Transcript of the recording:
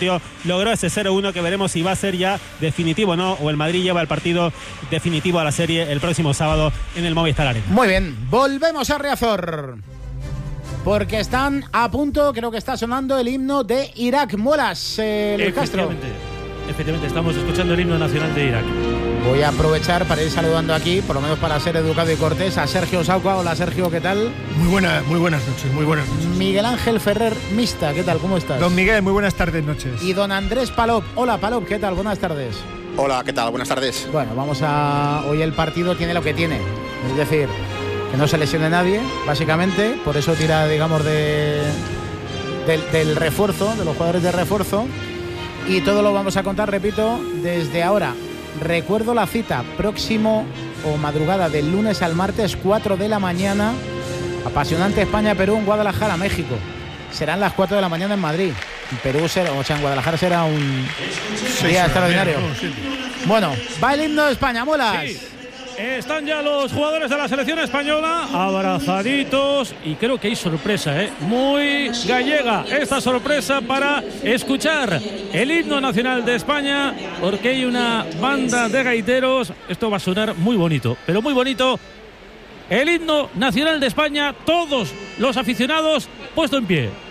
partido logró ese 0-1 que veremos si va a ser ya definitivo o no, o el Madrid lleva el partido definitivo a la serie el próximo sábado en el Movistar Arena. Muy bien, volvemos a Riazor, porque están a punto, creo que está sonando el himno de Irak. Muelas, Luis Castro. Efectivamente, estamos escuchando el himno nacional de Irak. Voy a aprovechar para ir saludando aquí, por lo menos para ser educado y cortés, a Sergio Sauca. Hola Sergio, ¿qué tal? Muy buenas noches. Miguel Ángel Ferrer Mista, ¿qué tal? ¿Cómo estás? Don Miguel, muy buenas tardes, noches. Y don Andrés Palop. Hola Palop, ¿qué tal? Buenas tardes. Hola, ¿qué tal? Buenas tardes. Bueno, hoy el partido tiene lo que tiene, es decir, que no se lesione nadie, básicamente, por eso tira, digamos, del refuerzo, de los jugadores de refuerzo, y todo lo vamos a contar, repito, desde ahora. Recuerdo la cita, próximo o madrugada del lunes al martes, 4 de la mañana, apasionante España-Perú en Guadalajara, México. Serán las 4 de la mañana en Madrid. En Perú será, o sea, en Guadalajara será un día extraordinario. Bueno, va el himno de España, Muelas. Sí. Están ya los jugadores de la selección española abrazaditos y creo que hay sorpresa, muy gallega esta sorpresa para escuchar el himno nacional de España, porque hay una banda de gaiteros. Esto va a sonar muy bonito, pero muy bonito. El himno nacional de España, todos los aficionados puesto en pie.